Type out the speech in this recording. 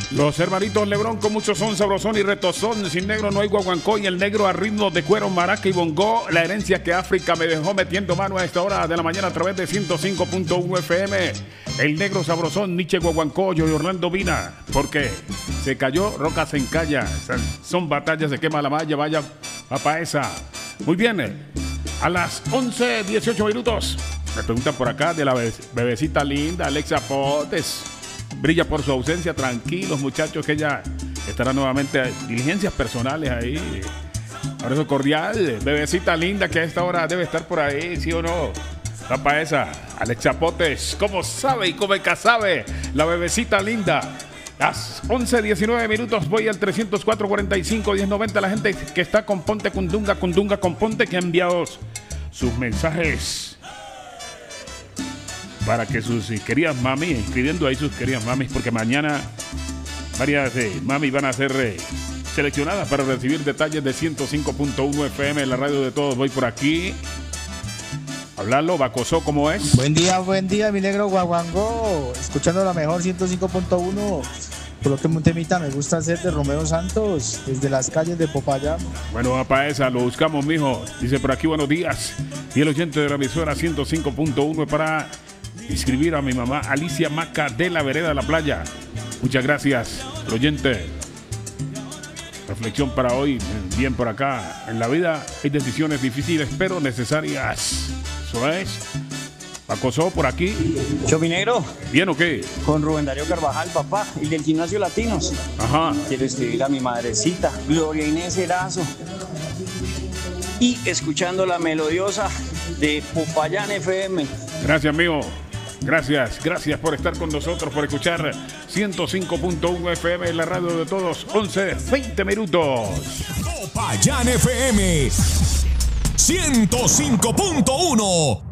Los hermanitos Lebrón con mucho son, sabrosón y retozón. Sin negro no hay guaguancó y el negro a ritmo de cuero, maraca y bongó. La herencia que África me dejó metiendo mano a esta hora de la mañana a través de 105.1 FM. El negro sabrosón, Nietzsche guaguancó, y Orlando Vina. Porque se cayó, roca se encalla. Son batallas, se quema la malla, vaya papá esa. Muy bien, a las 11:18 minutos. Me preguntan por acá de la bebecita linda, Alexa Potes. Brilla por su ausencia, tranquilos muchachos, que ella estará nuevamente diligencias personales ahí. Abrazo cordial, bebecita linda que a esta hora debe estar por ahí, ¿sí o no? Tapa esa, Alexa Potes, ¿cómo sabe y cómo sabe la bebecita linda? Las 11:19 minutos, voy al 304-45-1090. La gente que está con Ponte Cundunga con Ponte, que ha enviado sus mensajes para que sus queridas mami, escribiendo ahí sus queridas mamis, porque mañana varias mami van a ser seleccionadas para recibir detalles de 105.1 FM en la radio de todos. Voy por aquí. Hablarlo, Bacosó, ¿cómo es? Buen día, mi negro guaguango. Escuchando la mejor 105.1. Por lo que un temita me gusta hacer de Romeo Santos, desde las calles de Popayán. Bueno, papá, esa lo buscamos, mijo. Dice por aquí, buenos días. Y el oyente de la emisora 105.1 para inscribir a mi mamá Alicia Maca de la Vereda de la Playa. Muchas gracias, el oyente. Reflexión para hoy, bien por acá. En la vida hay decisiones difíciles pero necesarias. Eso es. Pacosó por aquí. Yo, mi negro. ¿Bien o qué? Con Rubén Darío Carvajal, papá, y del Gimnasio Latinos. Ajá. Quiero escribir a mi madrecita, Gloria Inés Erazo. Y escuchando la melodiosa de Popayán FM. Gracias, amigo. Gracias por estar con nosotros, por escuchar 105.1 FM en la radio de todos. 11:20 minutos. Popayán FM 105.1.